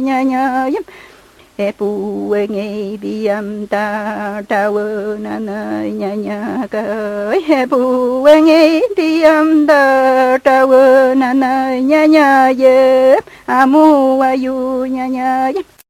nya nya yam e pu e nge bi am ta ta wo na na nya nya ka e pu e nge bi am ta wo na na nya nya ye amu wa yu nya nya